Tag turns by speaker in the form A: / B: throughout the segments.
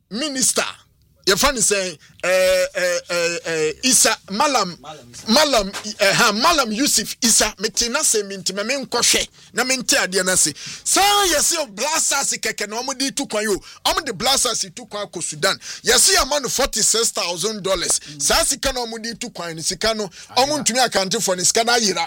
A: minister your funny say Isa Malam Yusuf Isa metina se mintima me nkɔhwɛ na mente ade na se sa yesi o blasters keke na omo di tu kwan yo omo de blasters tu kwan ko Sudan yesi amano $46,000 sa sika na omo di tu kwan ni sika no omo ntumi account for ni sika na yira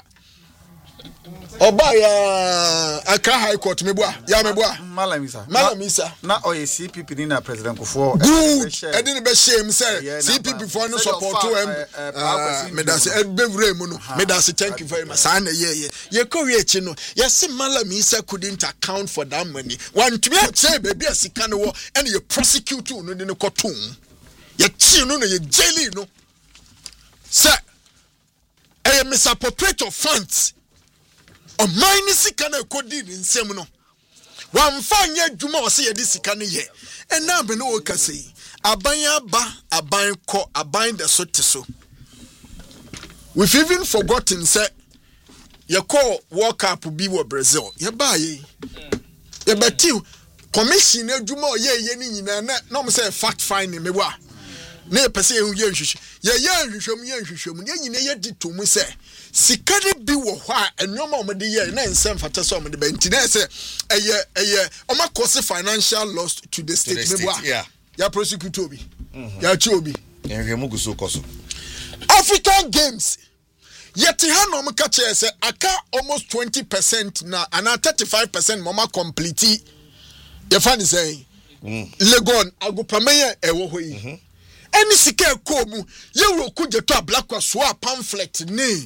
A: Obaya aka high court meboa ya meboa
B: Malam Isa na oye CPP ni na president Kufo
A: e dey be shame say CPP for no support to me da say ebewure mu no me da say thank you very much sa na ye ko wi echi no yes Malam Isa couldn't account for that money one to me say baby asika no wo and you prosecute no de no kotum ye chi no ye jail no say e misappropriate of funds o mine sika na ekodi ni nsem no wan fa nya dwuma o se ye di sika ne ye ena be no o kase aban aba aban ko aban de so teso we've even forgotten say ye call World Cup bi wo Brazil ye ba ye ye betiu commission adwuma o ye ni nyina na mo say fact finding me wa na pese ye nhwehwe ye nhwehwem ye nyina ye di to mu say sikari bi wo hɔ a enwoma o mede ye na nsem fata so o mede ba ntina se eye o ma cause financial loss to the state meboa ya prosecute obi ya chi obi
C: enhwemu guso koso
A: African Games yeti ha no mka che se aka almost 20% na ana 35% mama complete ye fani say Legon agopameye ewo ho yi any sika ko mu ye wo kujeto ablakwa so a pamphlet ni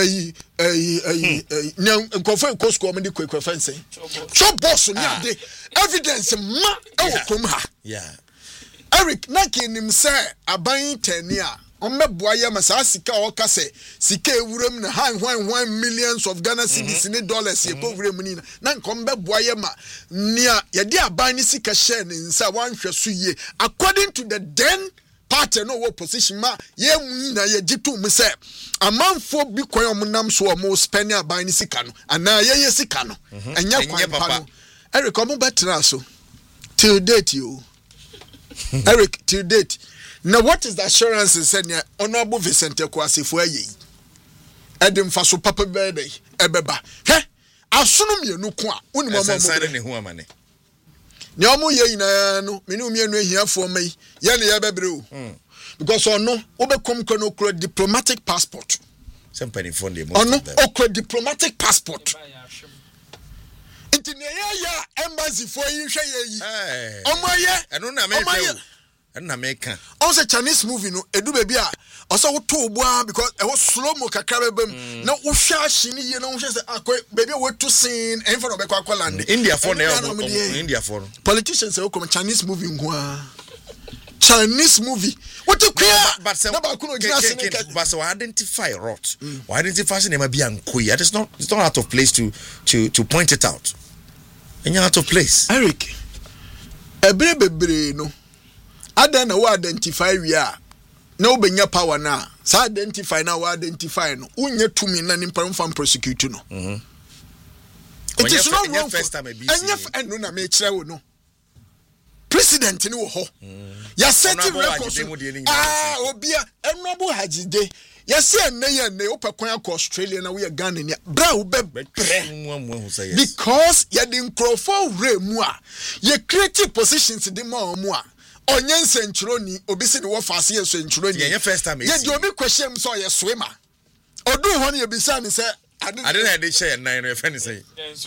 A: nkofo nkosko me di kwekwe fence so boss ni ade evidence ma e wo kom ha Eric nakinim say aban tania ommeboa ye masa sika o ka se sika ewuram na han millions of Ghana cedis ni dollars ye ko wuram ni na nkombeboa ye ma nia ye di aban ni sika share ni nsa wanhwe so ye according to the then party no wo position ma ye mu na ye jitu mu se amanfo bi kwan omnam so o mo spend aban ni sika no ana ye sika no enya kwan pa no Eric omo betra so till date you Eric till date now what is the assurance said near honorable Vicente Kwasifo ayi edim fa so papa bebe ebeba he asono mienu ko a woni mo
C: mo ne ho amane
A: ne omo ye ina no me ne mienu ahiafo mai ye ne ye bebre o because ono obekom ko no kro diplomatic passport
C: somebody phone dem
A: ono okro diplomatic passport intine ya embassy for yi hwe ye yi omo ye
C: eno na me na meka
A: on say Chinese movie no edu baby a oso wo to oboa because e wo slow mo kakra bebam na wo hwa ahye ni ye na wo hwe say akoy baby we to sin en for obekwa akoland
C: India for na India for
A: politicians say come Chinese movie nko Chinese movie what to queer
C: but so identify rot why identify name be ankoy it's not out of place to point it out and out of place
A: Eric ebre no Ada na we identify we are na obenya power na sa identify na we identify no unye tumi na nimpa mfam prosecute no it is not wrong
C: first time
A: eno na me kire wo no president ni wo ho ya set record obia enobo hajide ya se ne opekwan akọ Australia na we Ghana ni bra wo be because ya the microphone remu a ye creative positions di ma omu a onye nsenchuroni obisi ni wo fase ye senchuroni
C: ye first time
A: ye di obi question so ye swimmer odu ho ne bisa ni say
C: ade na dey share nine no friend say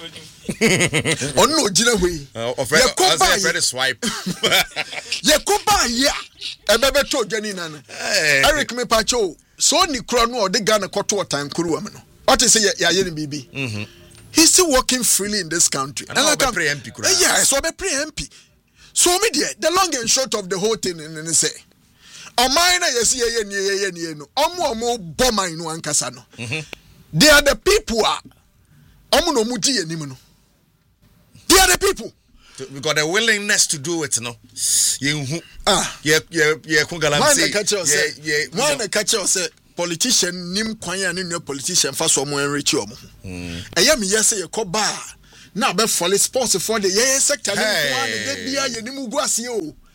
A: onno ogina hoyi
C: ye friend swipe
A: ye koba ya ebebe to odwani na no Eric me pacho so ni kro no ode Ghana koto otankuru am no what is say ya ye ni bibi he's still working freely in this country
C: and like pre MP kura
A: yeah so be pre MP. So me the long and short of the whole thing and say mine yes ye no omo bo mine no ankasa no they are the people omo no muti enim no they are the people
C: we got a willingness to do it no ye ko galam say
A: one catch us say politician nim kwan ya ne politician fa so mo enrich omo eya me yes ye ko ba na be follow sports for the sector ni kwa de bia ye ni mu guase o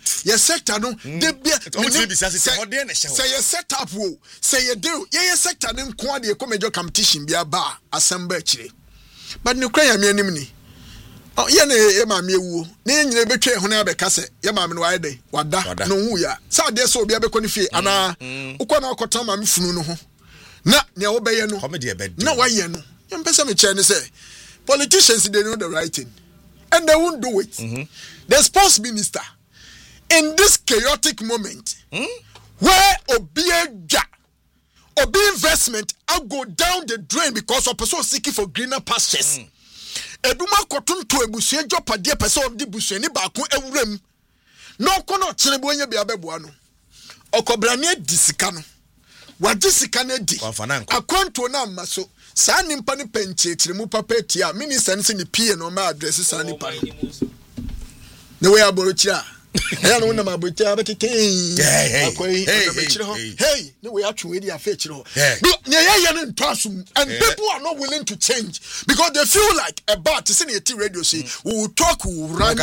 A: Your sector no de bia say your setup wo say you do your sector no nko de come competition bia ba assemble chire but no kra ya me anim ni ye na ye ma me ewu na ye nyina betwe ho na abeka se ye ma me no waye dey wada no hu ya sa de so obi abekọ ni fie ana ukọ na akọta ma me funu no ho na ne wo beye no na waye no ye mpesa me che ne say politicians they know the right thing and they won't do it. The sports minister in this chaotic moment where obi investment will go down the drain because of person seeking for greener pastures. Eduma kotun to ebusue jopade person of the busue ni ba ko ewurem. No kono chenebo nya bia beboa no. Okobrane disika no. Wa disika na di. Akwanto na maso. Sa nimpa ni penche chiremu papa tia minister nse ni pie no ma address sa nipa. Ne we aborochira. Eya no na ma aborochira betete. Hey, ne we atwe we dia fa chire ho. Ne ye no ntwasum and people are not willing to change because they feel like a bat is in a radio say we will talk, we will run.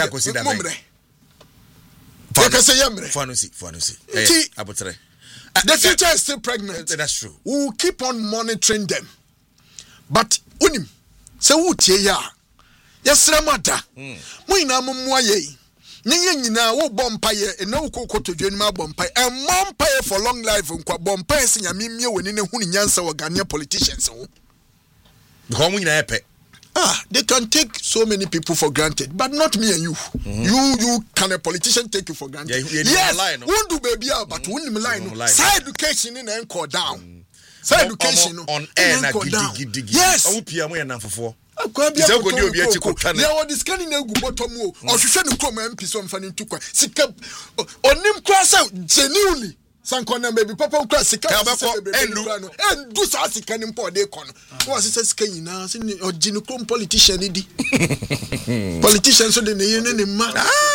A: The future is still pregnant.
C: That's true.
A: We will keep on monitoring them. But unim se wutie ya yesra mada mu ina mumwa ye nyina wo bompaye na wo kokotodwe ni ma bompaye and mompaye for long life nkwa bompaye se nyame mie woni ne hunu nyansa wo Ghanaian politicians wo
C: ho mu nyina epe
A: they can take so many people for granted but not me and you. You can a politician take you for granted? Yes, won't do baby but won't line side education in and down. Education
C: on air na gidi.
A: Yes.
C: Opia mo na fofo.
A: There was this kind of bottom o hwehwe ne krom MP so mfa ne ntukwa. Sika onim kwa sa genuinely sankona baby papa kwa sika and do sa sika ne mpo de kono. Wo se sika nyina se ogini krom politician di. Politicians so de ne ne ma.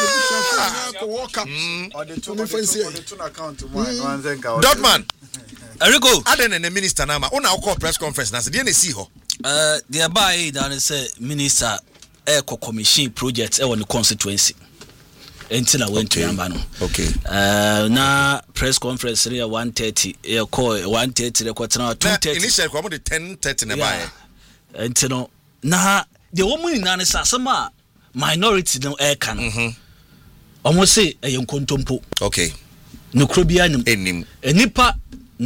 A: Ko work up. Or the two account one zenka.
C: Dotman
D: Eriko
C: aden na minister na ma una call press conference na se de na si ho
D: the buy down say minister eco commission project e won the constituency until I went to Yamba no
C: okay
D: na press conference here 1:30 e call 1:30 record na 2:30
C: initial kwa mo de 10:30 na buy
D: until no na the woman na ne sasema minority no e kan omo say e nkontompo
C: okay
D: no krobia
C: enim
D: enipa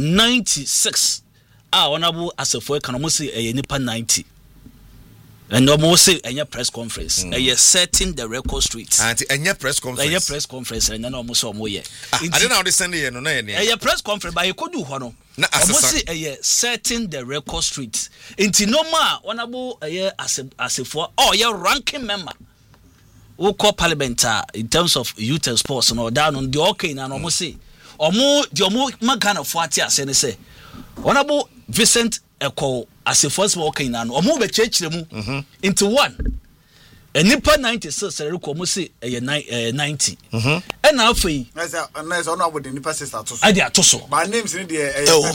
D: 96 honorable asefo economy say e nipa 90 and almost say enya press conference e setting the record street
C: and enya press
D: conference and almost omo ye
C: I don't know the send here no na
D: e press conference but e kodu ho no almost say e setting the record street inti normal honorable e asefo ranking member who call parliament in terms of youth and sports no down on the okay na almost say omo di omo magana fo ati ase ne se honorable Vincent Eko as a first walking na omo be chechire mu into one enipa 96 reko mo se 90 e na afei
B: na so honorable the nipa sister to so
D: ade atoso
B: my names ni de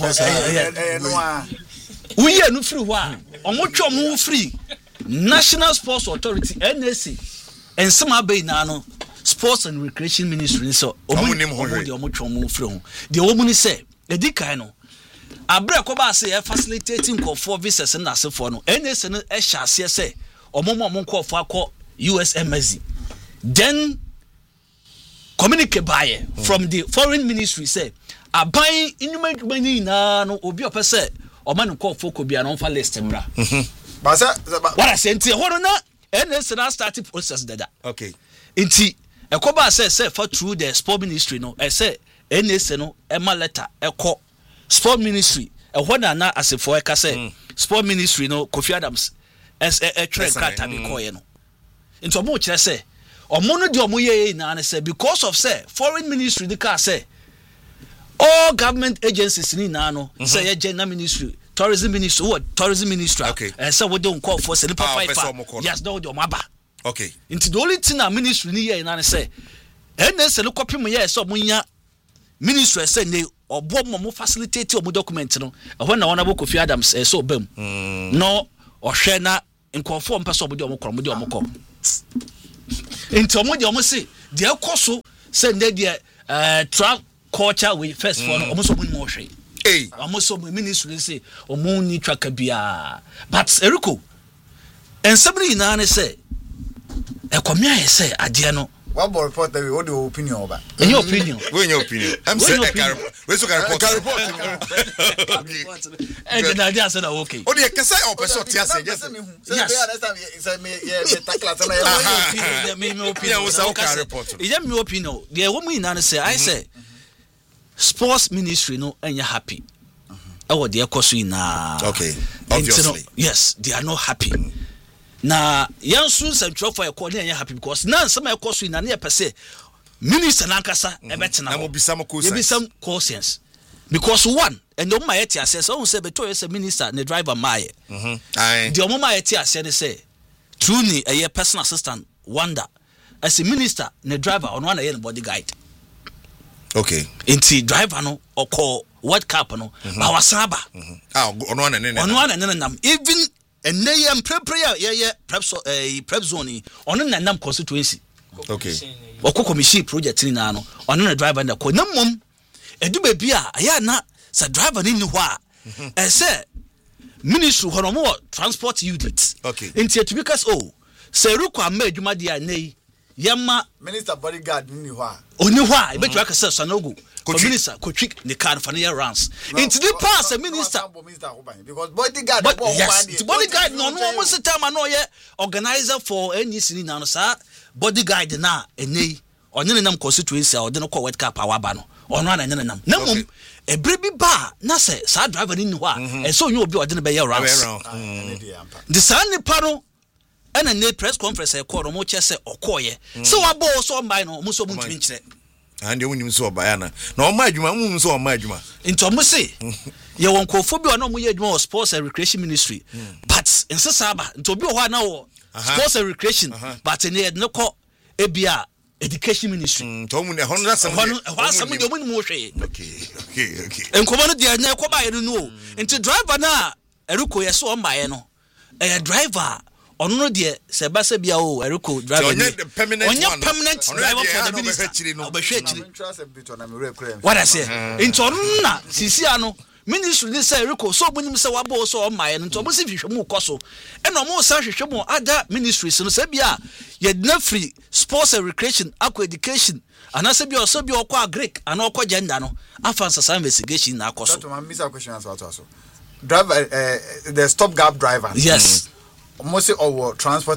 B: no a
D: we no free ho a omo twa omo free National Sports Authority NSC ensema be na no Sports and Recreation Ministry so omo de omo twa omo free ho de omo ni se edikan no abre ko ba se facilitating for visas na asefo no NSC no e hya ase se omo nkofo akọ USMSC then communicate by from the foreign ministry say aban inumani na no obi opese oman nkofo ko bia no fa list mra
B: ba se
D: what I say ho no na NSC na start process dada
C: okay
D: nti ekoba say for through the sport ministry no e say NSC no e ma letter eko sport ministry na asefo eka say sport ministry no Kofi Adams as a train card be call no into omo kire say omo no de omo ye na say because of say foreign ministry the car say all government agencies ni na no say ye general ministry tourism ministry
C: okay
D: say we don call for say the 5 yes no de omo aba
C: okay
D: into the only thing na ministry ni ye na say NS no copy mo ye so mo nya ministry say ne obo mo facilitate omo document no when na honorable Kofi Adams so bam no ohwe na nkonfo mpa so omo de omo kro into omo de omo say de ekoso send the track culture with first for almost a more shade. Almost so ministry say omuni track bia. But Eriko and somebody nane say e komia say adiano.
B: What about report that what your opinion about?
D: In your opinion.
C: What's your opinion? I'm saying where's your report?
D: And the idea said okay.
C: Oh, you can say oh person tia say yes.
D: Me opinion. The woman nane say I say sports ministry no and you happy. Oh, they are causing na.
C: Okay, obviously.
D: Yes, they are not happy. Na yan soon some trouble for a corner and you happy because now some are causing na near per se. Minister Lankasa, a better now. There will be some conscience. Because one, and no my etia says, oh, say, but as a minister and the driver, my. The Omoma etia said, say, truly a personal assistant, wonder. As a minister and the driver on one body guide.
C: Okay.
D: Inti driver no or call what cap no our saba.
C: On one and
D: then even and they am prayer perhaps a prep zone on an nam constituency.
C: Okay.
D: Or commission project in ano on a driver and the conum a do be a ya na sa driver in wa and say ministry for more transport units.
C: Okay.
D: Inti to because Seruko made Jumadia nay. Yama
B: minister bodyguard ni hwa
D: oni hwa e betu aka say sanogo minister kotwik the car for near rounds into the pass a minister
B: because bodyguard
D: yes the bodyguard no almost time no ye organizer for any city now sir bodyguard na enei onye nam constituency o de no world cup awaba no ono na nam namum e brebi ba na say sa driver ni hwa e so onye obi o de no be year rounds the san pa no and a press conference a call mo chese okoye so wabo so mbai no mo so mu ntimi nkyere
C: and you won so bayana na o ma adwuma mu so o ma adwuma
D: into mo say ye won kofo bi ono mo ye adwuma sports and recreation ministry but in sasaba into obi o ho na wo sports and recreation but in no ko ebia education ministry
C: to mu ne hono na sam
D: de mo mu hwe
C: okay
D: enkomo no de na ko ba ye no into driver na Eriko ye so mbaye no driver ono de se ba se bia o Eriko driver
C: onye permanent
D: driver for the ministry no obehwe akiri what I say into na sisi ano ministry ni say Eriko so bunim se wabo so o maye no to bo se hwehwe mu koso e no mo sa hwehwe mu other ministries no se bia ye na free sports and recreation aqua education ana se bia so bia okwa Greek ana okwa gender no afansa sa investigation na akoso
B: that man miss a question answer to so driver the stop gap driver
D: yes
B: Mostly our transport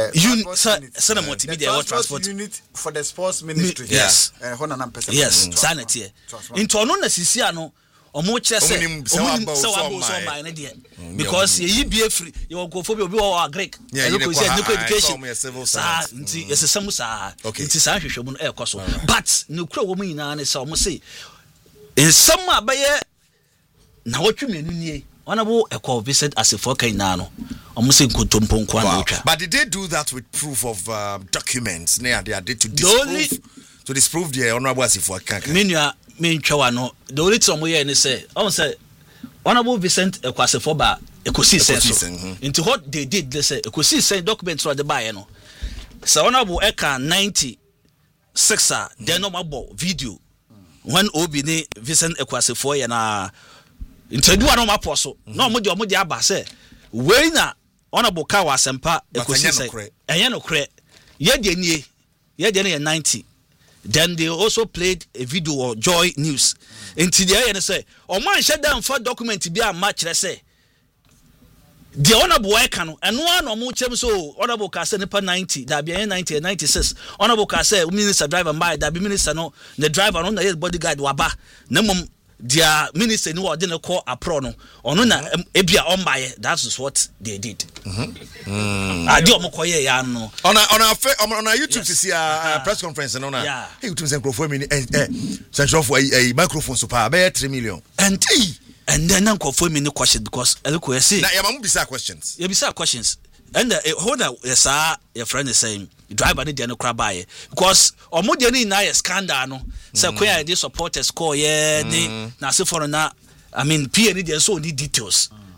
D: transport
B: unit for the sports ministry.
D: Yes. Yes. Sanity. Into no na sisi ano omo kire se omo so my na dey because ye be free you go for obi o Greek Eriko say no education nti yesesam sa nti sa hwehwemu no ekoso but no kura wo mu nyina ne say omo say ensam abaye na wotwemenu nie Honorable Eko visit as a foka inano. But
C: did they do that with proof of documents? They did to disprove the honorable as if
D: the only time we hear say, Honorable Vincent Ekwasifoba Ekosi sense. Into what they did, they say Ekosi send documents for the buyer. No, so Honorable Eka 96 then no more video when Obini Vincent Ekwasifoya na. Introdu ano maposo no mo de aba se we na honorable ka wa sempa ekosi se enye no kre ye de nie ye de ne 90 then they also played a video of Joy News into the eye say o man share down for document bi am match say the honorable ka no eno ano mo chem so honorable ka se nipa 90 da bi 90 96 honorable ka se minister driver by da bi minister no the driver no na bodyguard waba na mum their minister no or didn't call a pro no ono na ebia on by that is what they did ade omokoye ya no
C: on a YouTube to see a press conference no na hey you say microphone me central for a microphone so pa be 3 million
D: and then microphone me question because Eriko say
C: na yamamu bisa questions
D: and hold that yes your friend is saying driver need no cry by because omo de ni na scandal no say kwea dey supporters call ye ni na se for na I mean PA need so need details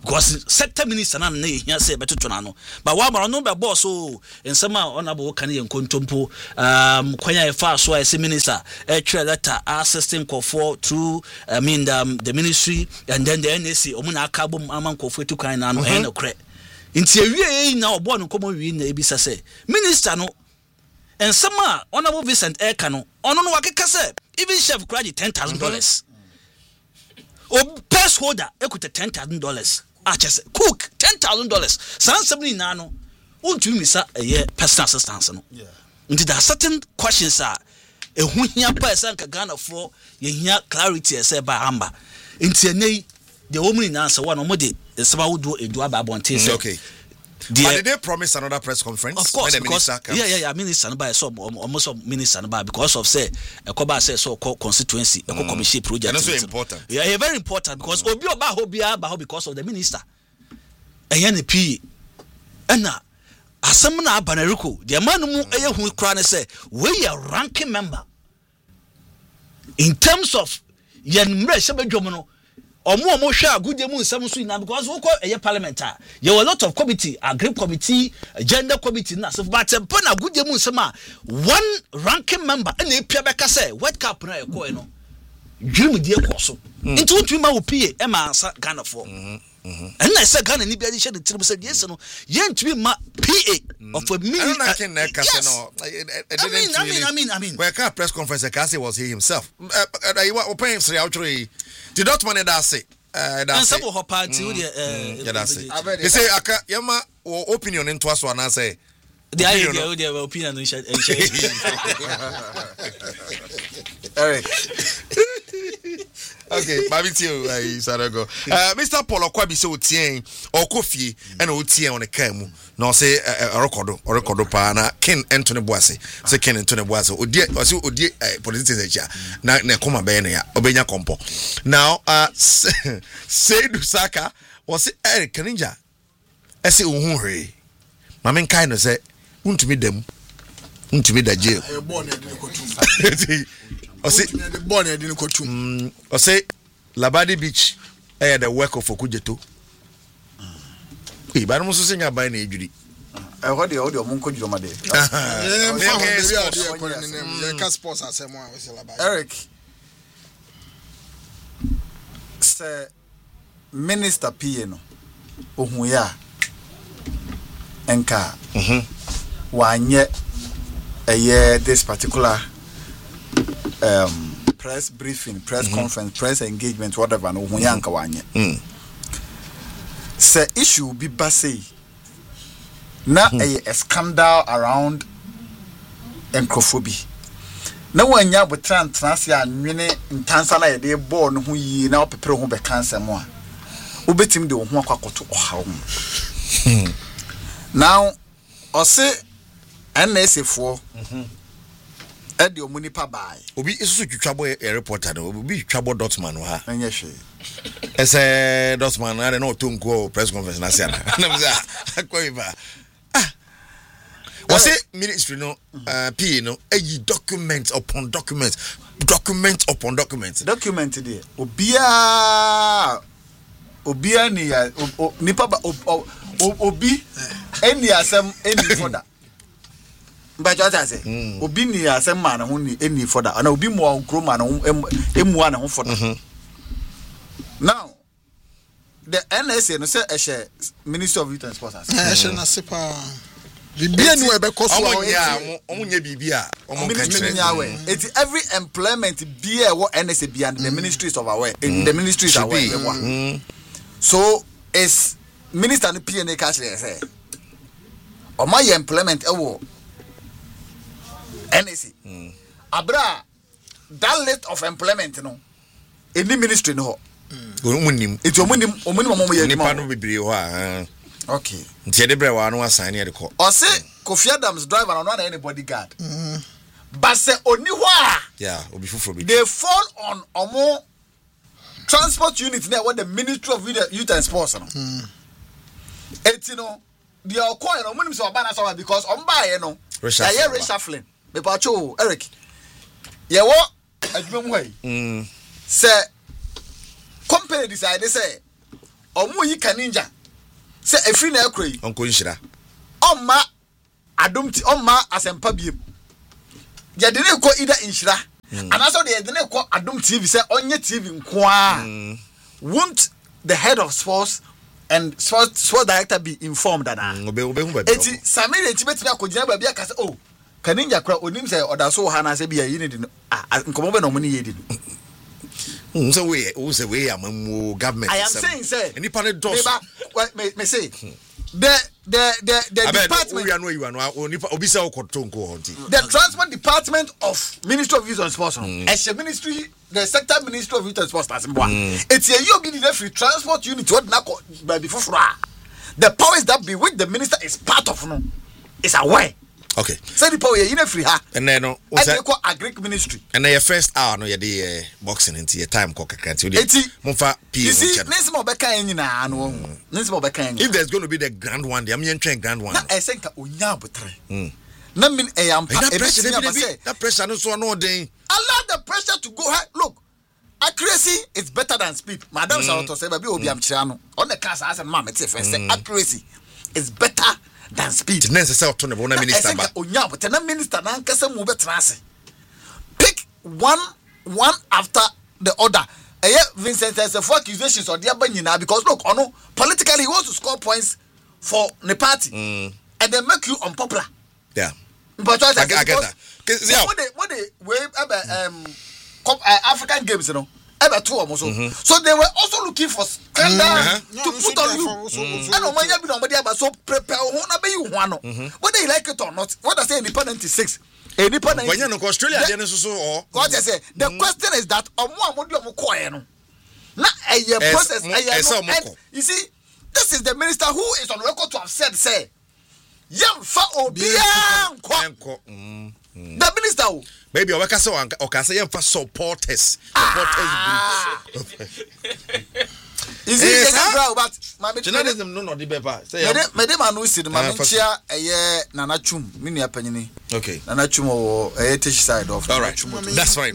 D: because sector minister na na ehia say betoto na no but wa mara no be boss so ensema honorable kan ye nkontompo kwanya e fa so as minister try letter assisting for through the ministry and then the NSC omuna aka bom amankofo etu kan na no e no kre nti awie na obo no komo wi na ebisa say minister no ensema honorable Vincent Eka no ono no wakeka say even chef credit $10,000 o purse holder equity $10,000 achese cook $10,000 san 70 na no untumi misa personal assistance no nti there are certain questions ehu hia person ka Ghana for ye hia clarity say ba amba nti enei the woman na answer one omode seba wodo edu aba bonte say
C: okay. Did they promise another press conference?
D: Of course, because minister by so almost minister by because of say Ekoba say so called constituency, commission project.
C: And that's so important.
D: Yeah, very important because obi oba hobia ba because of the minister. NP na asem na abaneriko the man mu eyehu kra ne say we are ranking member in terms of yen mre sebedwom no omo hwa agudie mu nsam so ina because we call a parliament there were a lot of committee, agri committee, gender committee na so but na agudie mu nsam one ranking member na epia beka say what cap na ekọ no dwim die kọ so into ntuma wo pie e ma ansa Ghana for and I said Ghana ni bia di shede tirim say yes no ye ntumi ma PA of a million.
C: I mean where can press conference the Kasi was he himself open say actually the Dotman that say
D: and some of party
C: that's it they say aka yama opinion into us one say
D: the idea opinion and share
B: Eric.
C: Okay, baby tio Sarago. Mr. Paul Okwabi say otien okofie and otien on the kamu. No say record pa na Ken Anthony Boase. Say Ken Anthony Boase. Odi politics eja. Na koma be na ya obenya kompo. Now Seydou Saka was Eric Kaninja. Ese ohun hwe. Mama nkai no say untumi dem. Untumi da jail.
A: E born e dey kotum.
C: The born e dey kotum. O say Labadi Beach the work of Okujeto. Ba no so senya ban na ejuri.
B: What the audio mun ko juro de.
A: Sports asem a we say Labadi.
B: Eric say Minister PA no ohun ya enka wanye this particular press briefing, press conference, press engagement, whatever no ohun ya enka wanye say issue bi basei na a scandal around encrophobi na wanya botran transi anwene ntansa na ye de ball no ho yi na opepere ho be cancer mo a obetim de ho akwakoto ohaw now ose NSA4 e de omunipa bai
C: obi isusu twitwabo a reporter no obi twitwabo Dotman ha
B: enye hwe
C: ese Dotman na no tonko press conference na sia na akwa was it ministry no PA no document upon document there obia ni ya nipa obi eni asem eni foda mbajo ta say obi ni asem ma na ho ni eni foda ana obi mo nkro ma na ho emu na ho foda now the NSA no say ehye Ministry of Youth and Sports
A: ehye na sepa bibia ni we be koso
C: omunye bibia
B: it's every employment bia wo NSA bia and the ministries of aware in the ministries aware so is minister no PA catch there say o my employment e wo NSA abra that list of employment no any ministry no
C: omunim
B: it's omunim ye
C: nipa no bebre ho
B: okay
C: ntie de bre wa no assign e de ko
B: o say Kofi Adams driver and not any bodyguard but say oni ho a
C: obi fufuro bi
B: they fall on omo transport unit there what the Ministry of Youth and Sports no et you know they are calling no monim say obana so because on buy no ya reshuffling me pa cho Eric ye wo adwuma mu hai say company decide say omo yi kaninja se efri na ekro yi
C: onko nhira
B: omma adomti omma asempa biem ye de ne ko ida nhira anaso de ye de ne ko adom TV se onye TV nko a won't the head of sports and sports director be informed that eti Samira eti betimi akogina ba bia kase oh kaninja kra onim se odaso ha na se bia yi ne di nkomo be no mo ne ye di
C: so we am government.
B: I am saying, sir.
C: Any part of those.
B: Me say the department. The transport department of Ministry of Youth and Sports. As the ministry, the sector Ministry of Youth and Sports. It's a you be the free transport unit. What now? Before the powers that be which the minister is part of. No, is aware.
C: Okay.
B: Say the power in a free ha.
C: And then no.
B: I call Agric Ministry.
C: And then your first hour no you the boxing into your time cock can't you? Monfa P.
B: You see, Nesmo Beka na no. Nesmo Beka.
C: If there's going to be the grand one, the am train grand one.
B: I think onya botre. Na mean I am
C: that pressure no so no den.
B: Allow the pressure to go high. Look. Accuracy is better than speed. Madam Saroto say baby obi am chia no. On the class as mama say first say accuracy is better than speed.
C: The next say to the minister ba.
B: Onya but na minister na nkasa mu betra ase. Pick one after the other. Vincent has a four accusations or the nyina because look, ono politically he wants to score points for the party and they make you unpopular.
C: Yeah.
B: But I
C: get that.
B: What they African games, you know. So they were also looking for scandal to put on you. I don't mind you nobody about so prepare whether they like it or not. What I say independent is 6. Independent.
C: When you know Australia,
B: what I say, the question is that process. You see, this is the minister who is on record to have said, say, the minister.
C: Maybe I can say for supporters.
B: Is it but my
C: journalism no the paper. Say
B: Madam no see the manchia Nana Chum, mini apanyini.
C: Okay.
B: Nana Chum or a side of.
C: All right. That's fine.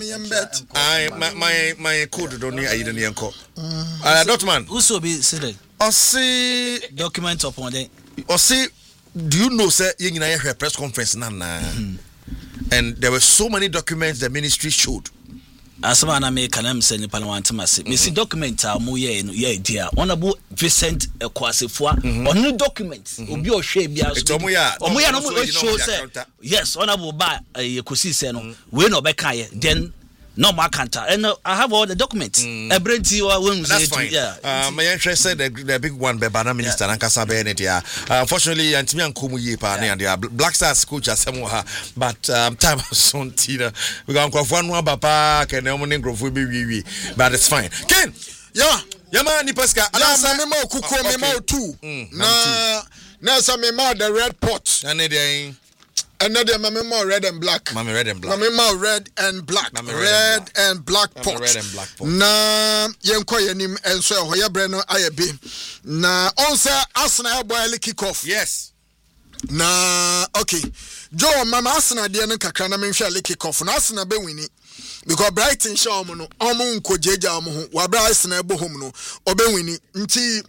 C: My code don't need I didn't yanko. Dotman.
D: Who be said?
C: I see
D: document upon it.
C: Or see, do you know sir you a press conference and there were so many documents the ministry showed.
D: Asama na me kanam se ni parliament mase. Me see document a mo ye no ye dia. Honorable Vincent Ekwasefua on document obi o hwe bia so. Omo ya no mo show say yes honorable ba Yekosi say no we no be kan ye then no more counter and I have all the documents.
C: That's fine. Yeah. My interest said the big one by Bana Minister Nankasa Benetia. Unfortunately, Antimi and Kumu Yepa and Black Stars coach as Samoha, but time soon Tina. We got one more papa can be but it's fine. Ken, yeah, man, Nipaska,
A: Memo Kuko Memo 2. Now some Memo the red pot. Another Mama red and black.
C: Mama red and black.
A: Mama red and black. Red and black pot.
C: Red and black pot.
A: Na yenko yenim enso hoya breno ayabe. Na onse Arsenal boy kick off.
C: Yes.
A: Na okay. Joe mama Arsenal de no kakra na menhwe kick off. Na Arsenal be wini. Because Brighton show omo no omo nko jeja omo ho. Wa bra Arsenal bo hom no obe wini. Nti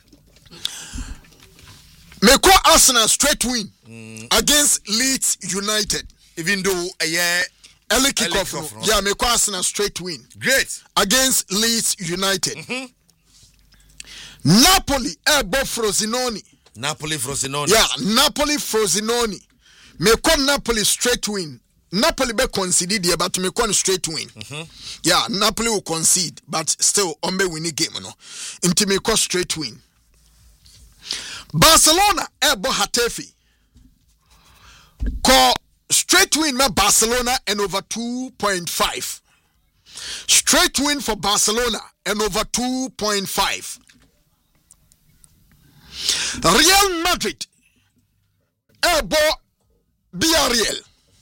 A: Meko Arsenal straight win against Leeds United.
C: Even though
A: early kickoff. Yeah, Meko Arsenal straight win.
C: Great.
A: Against Leeds United. Napoli Ebo Frosinone.
C: Napoli Frosinone.
A: Yeah, Napoli Frosinone. Meko Napoli straight win. Napoli be conceded here, but Meko straight win. Yeah, Napoli will concede, but still ombe winning game no. Into Meko straight win. Barcelona Ebo Hatefi. Call straight win for Barcelona and over 2.5. Straight win for Barcelona and over 2.5. Real Madrid Ebo Villarreal.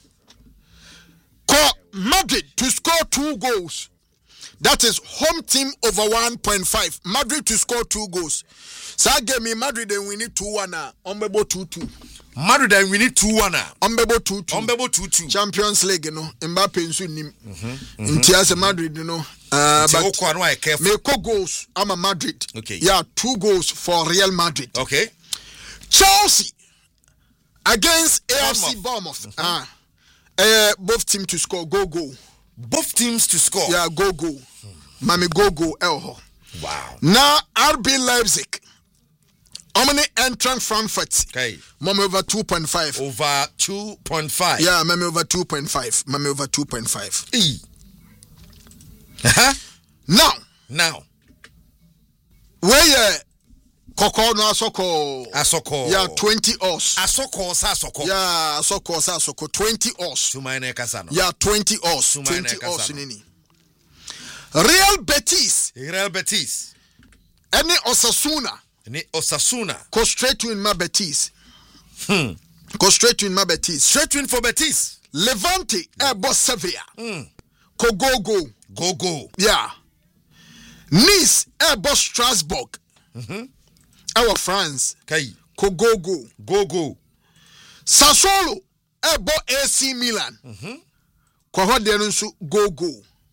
A: Call Madrid to score 2 goals. That is home team over 1.5. Madrid to score 2 goals. So I gave me Madrid and we need 2-1 now. Ombebo 2-2.
C: Madrid and we need 2-1.
A: Ombebo 2-2.
C: Ombebo 2-2.
A: Champions League, Mbappe nso nim. Nti as Madrid, but make goals. I'm a Madrid.
C: Okay.
A: Yeah, 2 goals for Real Madrid.
C: Okay.
A: Chelsea against AFC Bournemouth. Both teams to score. Go.
C: Both teams to score.
A: Yeah, go. Mami go. Elho.
C: Wow.
A: Now RB Leipzig. How many entrant Frankfurt?
C: Okay.
A: Mami over 2.5.
C: Over 2.5.
A: Yeah, mami over 2.5. Mami over 2.5. Now. Where Koko no Asoko. Yeah, 20 os.
C: Asoko.
A: Yeah, Asoko 20 os.
C: Sumaine Kasano.
A: Yeah, 20 os. 20 os nini. Real Betis. Any Osasuna. Go straight to in my Betis. Go straight to in my Betis.
C: Straight win for Betis.
A: Levante, Airbus Sevilla. Go. Yeah. Nice, Airbus Strasbourg. Our France.
C: Okay.
A: Go. Sassuolo, Airbus AC Milan. Kwa denunsu go.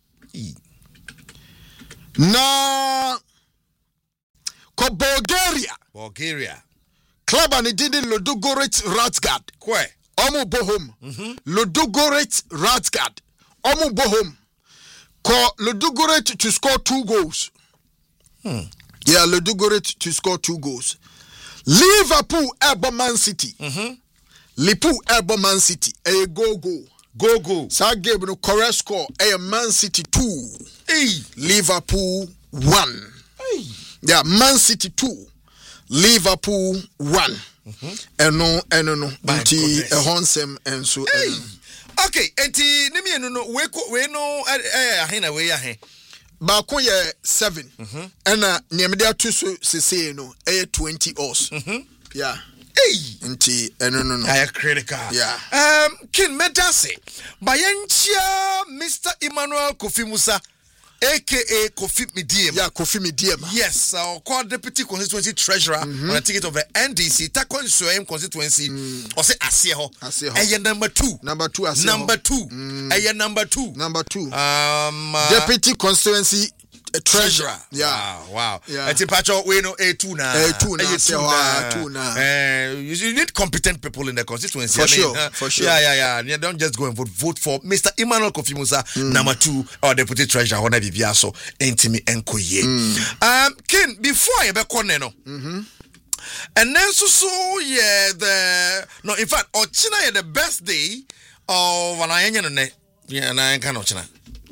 A: Na ko Bulgaria. Club and did Ludogorets Razgrad.
C: Kwe.
A: Omu bohom. Ludogorets Razgrad. Omu bohom. Ko Ludogorets to score 2 goals. Yeah, Ludogorets to score 2 goals. Liverpool Airbus Man City. Liverpool Airbus Man City. A go. Sa game no correct score. A Man City 2. Liverpool 1. Yeah, Man City 2. Liverpool 1. No. Nti ehonsem enso.
C: Okay, enti nimi no we no ahina we ahe.
A: Baako ye 7. Ena niamde atu so sese no 20 os. Yeah. Nti no.
C: I critical.
A: Yeah.
C: Kin medase. Bayenchia Mr. Emmanuel Kofi Musa aka Kofi Medium.
A: Yeah, Kofi Medium.
C: Yes, our deputy constituency treasurer on the ticket of the NDC. Takon Suem constituency. Or say Asieho. Number 2. Number 2. Number 2.
A: Deputy constituency treasurer. Yeah.
C: Wow. Ati pacho we no A2 na.
A: A2 na.
C: You need competent people in the constituency.
A: For sure.
C: Yeah. You don't just go and vote for Mr. Emmanuel Kofi Musa, number 2, or deputy treasurer, Hona Bibia, so Entimi Enkoye. Ken, before I be corneno. And then so in fact, Ochina the best day of an ayen yeah, and I can Ochina.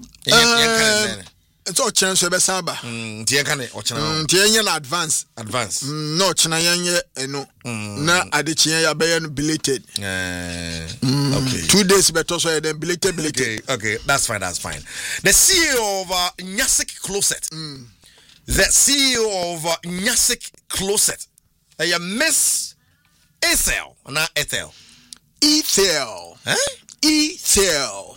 A: It's all chance to be saba. Advance. No, China no. Na adichia ya bayan belated.
C: Okay.
A: 2 days better so then belated.
C: Okay, that's fine. The CEO of Nyasik Closet. The CEO of Nyasik Closet. Miss Ethel, not Ethel.
A: Ethel. Ethel.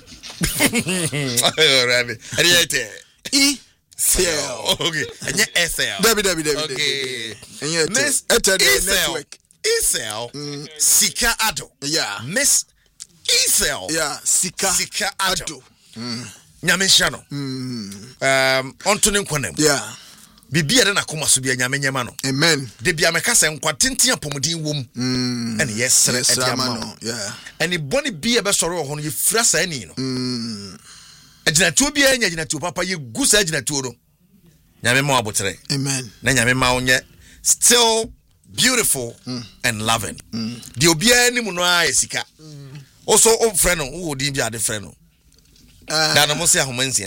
C: Okay. And yeah, Ethel.
A: Okay.
C: Miss Ethel. Ethel. Sika Ado.
A: Yeah.
C: Miss Ethel.
A: Yeah. Sika Ado.
C: Nyameshano. Anthony Nkwanem.
A: Yeah.
C: Bibia na akoma so bia nyame nyema no.
A: Amen.
C: De bia meka se nkwatentin apomodin wom. And yes,
A: no. Yeah.
C: And boni bia be soro ho no ye fra sa ani no. Aginatuo bia nya aginatuo papa ye gu sa aginatuo no. Nyame ma abotre.
A: Amen.
C: Na nyame ma onye still beautiful and loving. De obia ni mu no ayesika. Also o frɛ no wo din bia de frɛ no. Dana mo say ahomansia.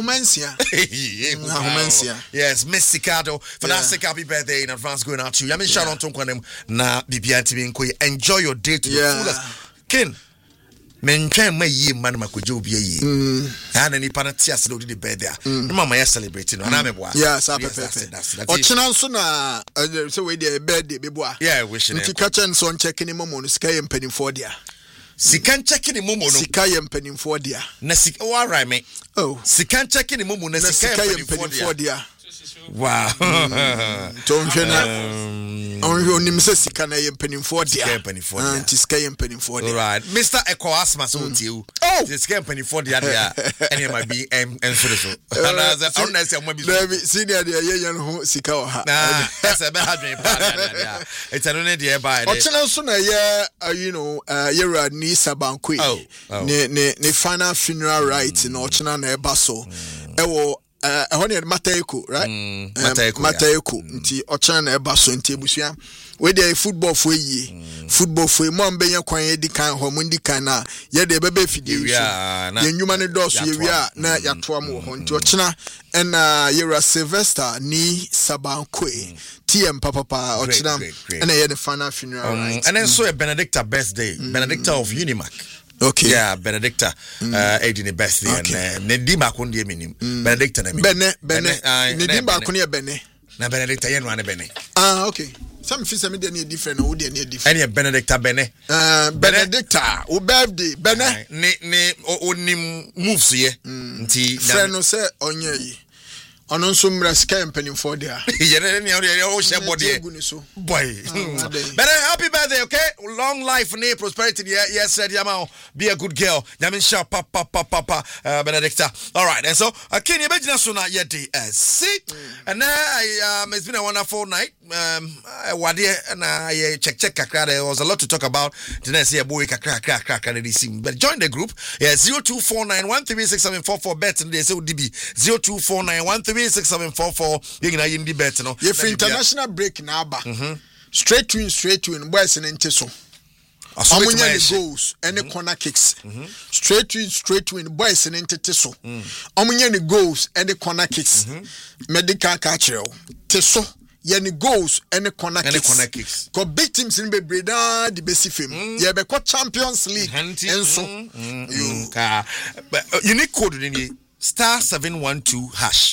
C: Yes, Miss Sicado. Fantastic happy birthday in advance going out to you. I mean, shout out to Nkwanem na Bibia TV Nkoye. Enjoy your day to the fullest. Ken, men try my ye man makoje obi ye. And any party as the birthday. Mama ya celebrating. Na me boa.
A: Yes, perfect. Ochina nso na so we dey birthday be boa.
C: Yeah, wishing.
A: Nti kachen so checking mo no sika ye mpanimfo dia.
C: Sikan checking the momo no.
A: Sika ye mpanimfo dia.
C: Na sika o right me.
A: Oh.
C: Sikan checking the momo na sika ye mpanimfo dia. Wow.
A: Don't onim se sika na ye mpanimfo dia anti sika ye mpanimfo dia
C: right Mr. Eko Asma so tie sika mpanimfo dia dia ene ma bi ensoro so ana on na se mo bi
A: so senior dia ye no sika wa ha
C: na ese be hadwen pa dia etano ne dia ba
A: o chena so na ye yera ni sabanko ne final funeral right na o chena na eba so ewo ehone Mateko right Mateko nti o chena na eba so nti ebusua we dey football for ye mo mbenye kwan ye di kan ho mo di kan na ye dey bebe fidie so ye nyuma ne doso ye wia na ya toa mo ho nti o chena na yera Sylvester ni sabankoe TM papa o chena na ye the final funeral right
C: and then so a Benedicta birthday Benedicta of Unimac.
A: Okay.
C: Yeah, Benedicta Edini birthday and ne di ba kon die minim Benedicta na mi
A: Bene ne di ba kon ye Bene
C: na Benedicta ye no ane Bene
A: okay some feel some dey different no dey different
C: any Benedicta Bene
A: Benedicta o birthday Bene
C: ne onim moves ye nti
A: friend no say onye yi ono nso mra sika mpanimfo dia
C: yere ne o she body boy but happy birthday, okay, long life and prosperity. Yes said yama be a good girl yamin sha papa Benedicta. All right, and so Kenny Bejina so na yedi see and it's been a wonderful night. Wade and I check kakra. There was a lot to talk about. Didn't see a boy kakra but join the group. Yeah, 0249136744 bet and they say DB 0249136744 you can the bet no.
A: If international break na aba. Straight win boys and so. Amunya the goals and the corner kicks. Straight win boys and so. Amunya the goals and the corner kicks. Medical catcher teso yani goals and the corner kicks. Ko big teams in be breda the best film. Yeah, be ko Champions League and so.
C: Unique code in the *712#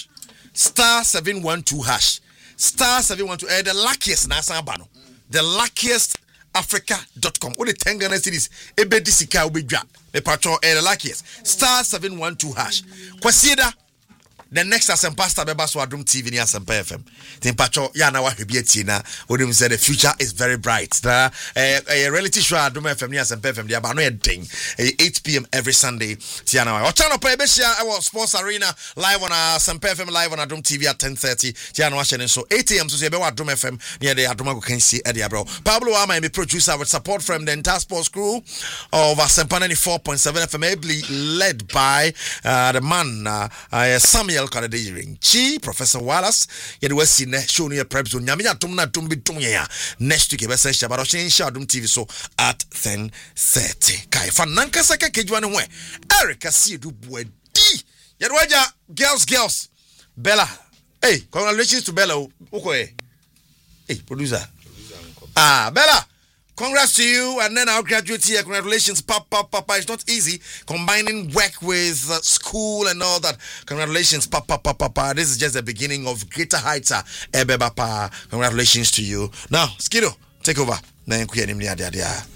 C: *712# *712 the luckiest na sanbano the luckiest africa.com what the 10 Ghana cities ebedi sika obedwa me patron the luckiest *712# kwasieda the next Asempa Star beba so Adom TV ni Asempa FM tin patron ya na wahwe tie na onim say the future is very bright a reality show Adom FM ni Asempa FM dia ba no e den 8 p.m. every Sunday tia na o channel pa be share our sports arena live on Asempa FM live on Adom TV at 10:30 tia na wa share so 8 a.m. so say be wa Adom FM near the Adom go can see e dia bro Pablo Ama my producer with support from the entire sports crew of Asempa 94.7 FM ably led by the man Samuel Kanadeiring Chi Professor Wallace yet we see ne show no prep so nyame atom na tom bi tom ya next week be say shabaro shin Adom TV so at 10:30 kai fa nankasa ka kejwa ne ho Erica Siedu Buadi yet waja girls Bella hey congratulations to Bella uko hey producer Bella congrats to you, and then our graduate here. Congratulations, Papa. It's not easy combining work with school and all that. Congratulations, Papa. This is just the beginning of greater heights. Congratulations to you. Now, Skido, take over.